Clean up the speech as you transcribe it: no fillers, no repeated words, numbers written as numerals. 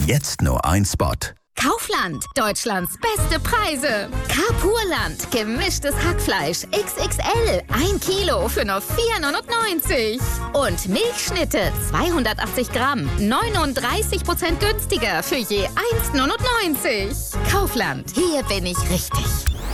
Jetzt nur ein Spot. Kaufland, Deutschlands beste Preise. Carpurland, gemischtes Hackfleisch XXL, 1 Kilo für nur 4,99 €. Und Milchschnitte, 280 Gramm, 39% günstiger für je 1,99 €. Kaufland, hier bin ich richtig.